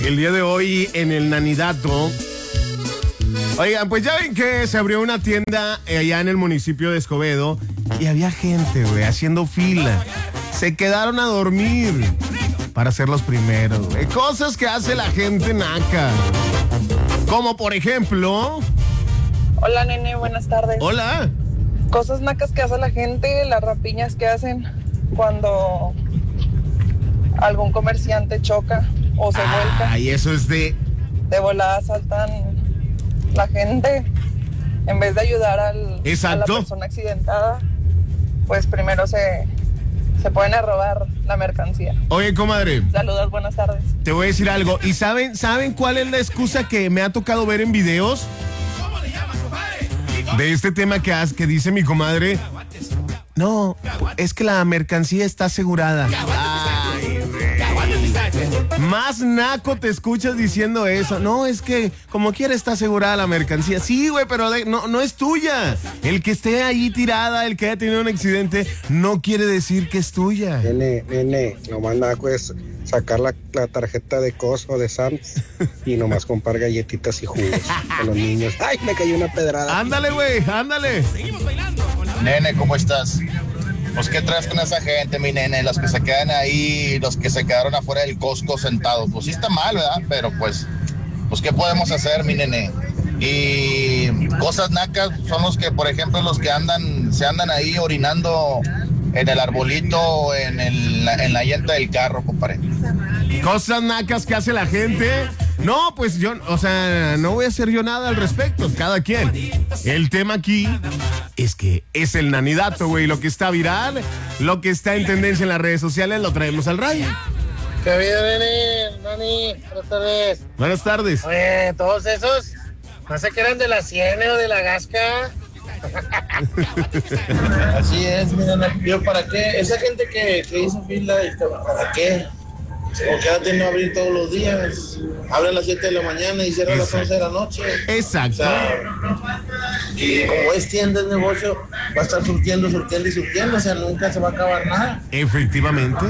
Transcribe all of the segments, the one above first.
El día de hoy en el Nanidato. Oigan, pues ya ven que se abrió una tienda allá en el municipio de Escobedo y había gente, güey, haciendo fila. Se quedaron a dormir para ser los primeros, güey. Cosas que hace la gente naca. Como por ejemplo... Hola, nene, buenas tardes. Hola. Cosas nacas que hace la gente, las rapiñas que hacen cuando algún comerciante choca o se vuelca. Y eso es de volada asaltan la gente. En vez de ayudar a la persona accidentada, pues primero se pueden a robar la mercancía. Oye, comadre. Saludos, buenas tardes. Te voy a decir algo. ¿Y saben cuál es la excusa que me ha tocado ver en videos? De este tema que dice mi comadre. No, es que la mercancía está asegurada. Ay, más naco te escuchas diciendo eso. No, es que como quiera está asegurada la mercancía. Sí, güey, pero no es tuya. El que esté ahí tirada, el que haya tenido un accidente, no quiere decir que es tuya. Nene, nomás naco es sacar la tarjeta de Costco de Sam's y nomás comprar galletitas y jugos con los niños. ¡Ay, me cayó una pedrada! Ándale, güey, ándale. Nene, ¿cómo estás? Pues, ¿qué traes con esa gente, mi nene? Los que se quedan ahí, los que se quedaron afuera del Costco sentados. Pues sí está mal, ¿verdad? Pero pues, ¿qué podemos hacer, mi nene? Y cosas nacas son los que, por ejemplo, los que se andan ahí orinando en el arbolito, en la llanta del carro, compadre. Cosas nacas que hace la gente. No, pues yo, no voy a hacer yo nada al respecto, cada quien. El tema aquí es que es el Nanidato, güey. Lo que está viral, lo que está en tendencia en las redes sociales, lo traemos al radio. ¿Qué vida, nene? Nani, buenas tardes. Buenas tardes. Oye, todos esos, no sé que eran de la Ciene o de la Gasca. Así es, mira, yo para qué, esa gente que hizo fila, ¿para qué? ¿Por qué hacen no abrir todos los días? Abren a las 7 de la mañana y cierran a las 11 de la noche. Exacto. O sea, y como es tienda, es negocio, va a estar surtiendo, o sea, nunca se va a acabar nada. Efectivamente.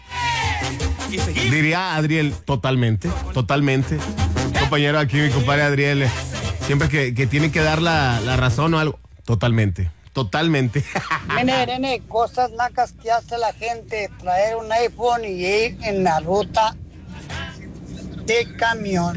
Diría Adriel, totalmente. Compañero aquí, mi compadre Adriel, siempre que tiene que dar la razón o algo, totalmente. Nene, cosas nacas que hace la gente, traer un iPhone y ir en la ruta de camión.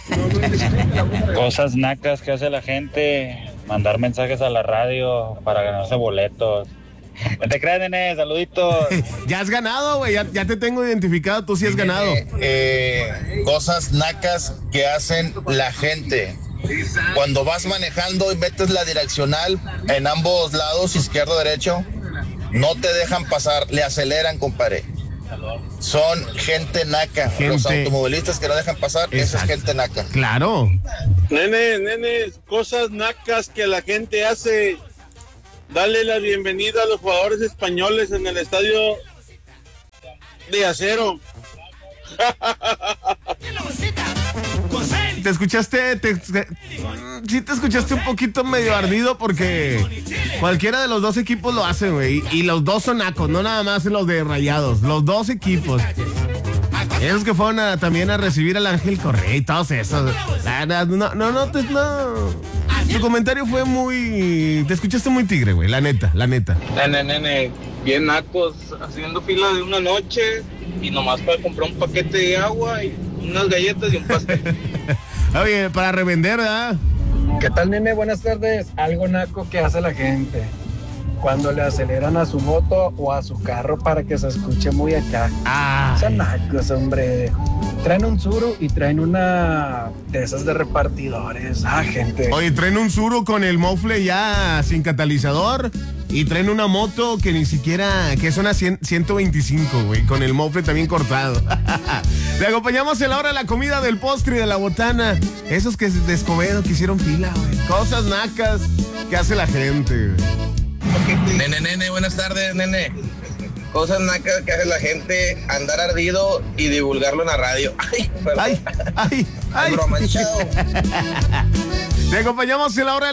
Cosas nacas que hace la gente, mandar mensajes a la radio para ganarse boletos. No te creas, nene, saluditos. Ya has ganado, güey, ya te tengo identificado, tú sí has ganado. Cosas nacas que hacen la gente. Cuando vas manejando y metes la direccional en ambos lados, izquierdo, derecho, no te dejan pasar, le aceleran, compadre. Son gente naca. Los automovilistas que no dejan pasar, esa es gente naca. Claro. Nene, cosas nacas que la gente hace. Dale la bienvenida a los jugadores españoles en el estadio de Acero. Te escuchaste un poquito medio ardido porque cualquiera de los dos equipos lo hacen, güey. Y los dos son nacos, no nada más los de Rayados. Los dos equipos. Esos que fueron también a recibir al Ángel Correa y todos esos. No. Tu comentario fue muy... Te escuchaste muy tigre, güey, la neta. Nene, bien nacos, haciendo fila de una noche y nomás para comprar un paquete de agua y unas galletas y un pastel. Oye, para revender, ¿verdad? ¿Qué tal, nene? Buenas tardes. Algo naco que hace la gente cuando le aceleran a su moto o a su carro para que se escuche muy acá. Son nacos, hombre. Traen un Tsuru y traen una de esas de repartidores. Gente. Oye, traen un Tsuru con el mofle ya sin catalizador y traen una moto que ni siquiera, que es una 125, güey, con el mofle también cortado. Le acompañamos en la hora de la comida, del postre y de la botana. Esos que de Escobedo que hicieron fila, güey. Cosas nacas que hace la gente, güey. Nene, buenas tardes, nene. Cosas nacas que hace la gente, andar ardido y divulgarlo en la radio. Ay. Broma, chao. Te acompañamos en la hora